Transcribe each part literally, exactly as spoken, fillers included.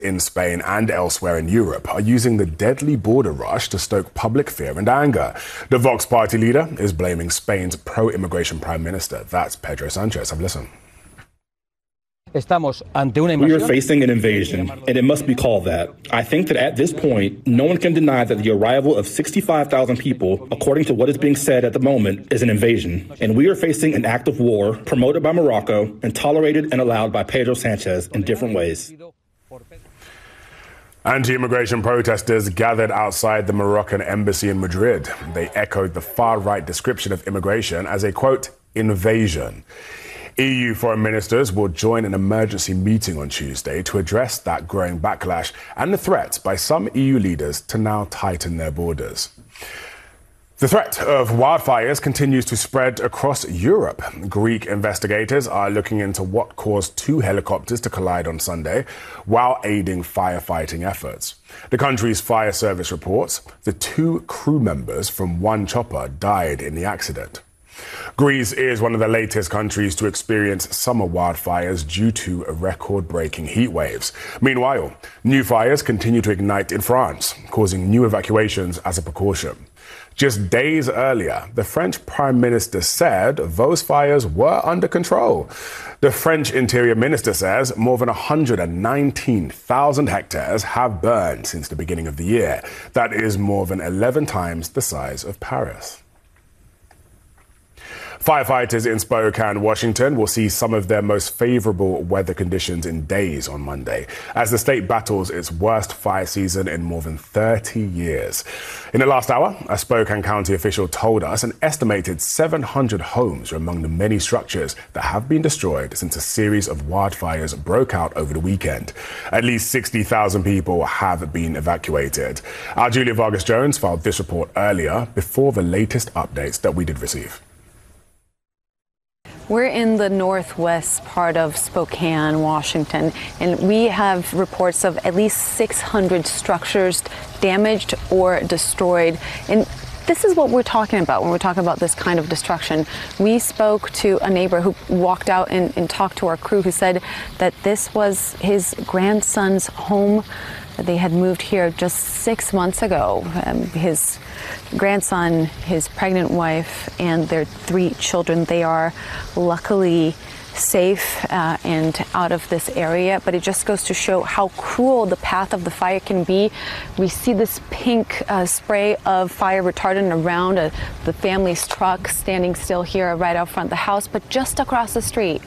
in Spain and elsewhere in Europe are using the deadly border rush to stoke public fear and anger. The Vox Party leader is blaming Spain's pro-immigration prime minister. That's Pedro Sanchez. Have a listen. We are facing an invasion, and it must be called that. I think that at this point, no one can deny that the arrival of sixty-five thousand people, according to what is being said at the moment, is an invasion. And we are facing an act of war promoted by Morocco and tolerated and allowed by Pedro Sanchez in different ways. Anti-immigration protesters gathered outside the Moroccan embassy in Madrid. They echoed the far-right description of immigration as a, quote, invasion. E U foreign ministers will join an emergency meeting on Tuesday to address that growing backlash and the threats by some E U leaders to now tighten their borders. The threat of wildfires continues to spread across Europe. Greek investigators are looking into what caused two helicopters to collide on Sunday while aiding firefighting efforts. The country's fire service reports the two crew members from one chopper died in the accident. Greece is one of the latest countries to experience summer wildfires due to record-breaking heat waves. Meanwhile, new fires continue to ignite in France, causing new evacuations as a precaution. Just days earlier, the French Prime Minister said those fires were under control. The French Interior Minister says more than one hundred nineteen thousand hectares have burned since the beginning of the year. That is more than eleven times the size of Paris. Firefighters in Spokane, Washington will see some of their most favorable weather conditions in days on Monday as the state battles its worst fire season in more than thirty years. In the last hour, a Spokane County official told us an estimated seven hundred homes are among the many structures that have been destroyed since a series of wildfires broke out over the weekend. At least sixty thousand people have been evacuated. Our Julia Vargas-Jones filed this report earlier before the latest updates that we did receive. We're in the northwest part of Spokane, Washington, and we have reports of at least six hundred structures damaged or destroyed. And this is what we're talking about when we're talking about this kind of destruction. We spoke to a neighbor who walked out and, and talked to our crew who said that this was his grandson's home. They had moved here just six months ago. Um, his grandson, his pregnant wife, and their three children, they are luckily safe uh, and out of this area, but it just goes to show how cruel the path of the fire can be. We see this pink uh, spray of fire retardant around uh, the family's truck standing still here right out front of the house, but just across the street,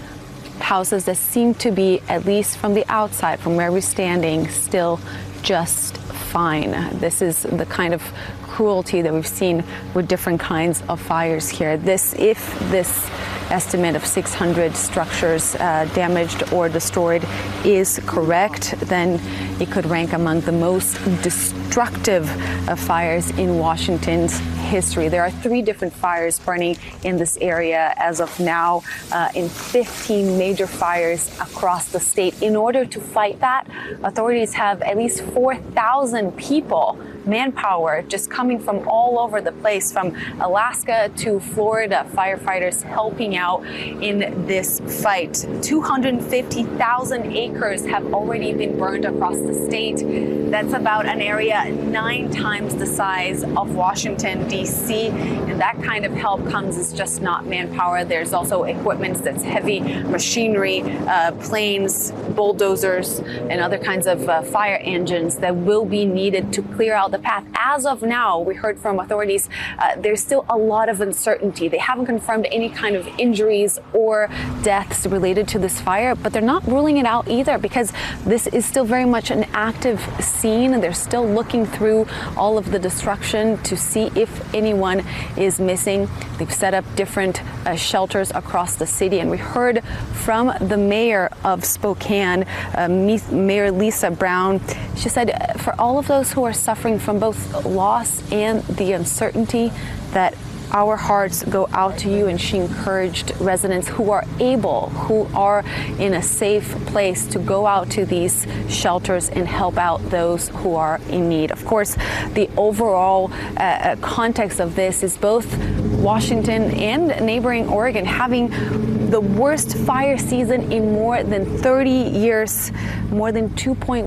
houses that seem to be, at least from the outside, from where we're standing, still just fine. This is the kind of cruelty that we've seen with different kinds of fires here. This, if this estimate of six hundred structures uh, damaged or destroyed is correct, then it could rank among the most destructive uh, fires in Washington's history. There are three different fires burning in this area as of now, uh, in fifteen major fires across the state. In order to fight that, authorities have at least four thousand people, manpower, just coming from all over the place, from Alaska to Florida, firefighters helping out in this fight. two hundred fifty thousand acres have already been burned across the state. That's about an area nine times the size of Washington, D C And that kind of help comes is just not manpower. There's also equipment that's heavy machinery, uh, planes, bulldozers, and other kinds of uh, fire engines that will be needed to clear out the path. As of now, we heard from authorities, uh, there's still a lot of uncertainty. They haven't confirmed any kind of injuries or deaths related to this fire, but they're not ruling it out either, because this is still very much an active scene and they're still looking through all of the destruction to see if anyone is missing. They've set up different uh, shelters across the city, and we heard from the mayor of Spokane, uh, Mayor Lisa Brown. She said, for all of those who are suffering from both loss and the uncertainty, that our hearts go out to you, and she encouraged residents who are able, who are in a safe place, to go out to these shelters and help out those who are in need. Of course, the overall uh, context of this is both Washington and neighboring Oregon having the worst fire season in more than thirty years. More than two point